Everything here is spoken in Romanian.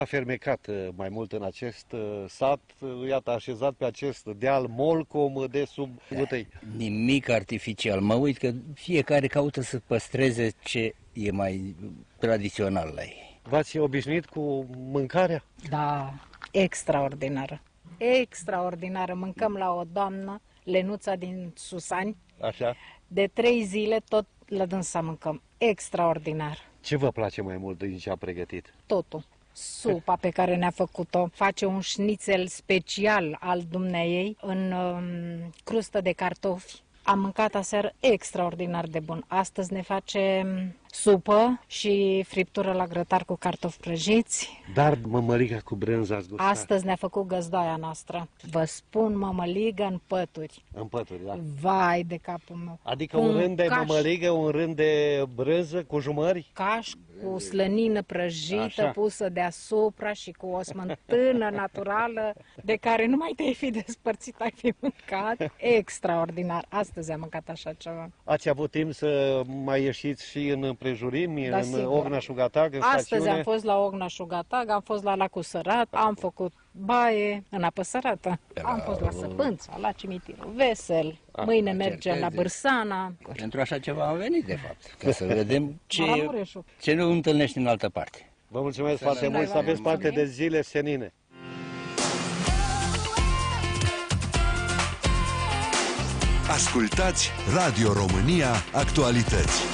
A fermecat mai mult în acest sat, iată, așezat pe acest deal Molcom de sub Gutăi. Nimic artificial. Mă uit că fiecare caută să păstreze ce e mai tradițional la ei. V-ați obișnuit cu mâncarea? Da, extraordinară. Extraordinară. Mâncăm la o doamnă, Lenuța din Susani, Așa. de 3 zile tot la dânsa mâncăm. Extraordinar. Ce vă place mai mult din ce a pregătit? Totul. Supa pe care ne-a făcut-o, face un șnițel special al dumneiei în crustă de cartofi. Am mâncat aseară extraordinar de bun. Astăzi ne face supă și friptură la grătar cu cartofi prăjiți. Dar mămăliga cu brânză ați gustat? Astăzi ne-a făcut găzdoaia noastră. Vă spun, mămăligă în pături. În pături, da. Vai de capul meu. Adică un rând de mămăligă, un rând de brânză cu jumări? Caș cu slănină prăjită, Așa. pusă deasupra și cu o smântână naturală de care nu mai te-ai fi despărțit, ai fi mâncat. Extraordinar. Astăzi am mâncat așa ceva. Ați avut timp să mai ieșiți și în împrejurimi, Da, în sigur. Ogna-Șugatag, în Astăzi stațiune? am fost la Ogna-Șugatag, am fost la Lacul Sărat, am făcut baie în apă sărată, am fost la Săpânța, la cimitirul Vesel, mâine mergem la Bârsana. Pentru așa ceva am venit, de fapt, ca să vedem Maramureșul. ce nu întâlnești în altă parte. Vă mulțumesc foarte mult, să aveți parte de zile senine. Ascultați Radio România Actualități.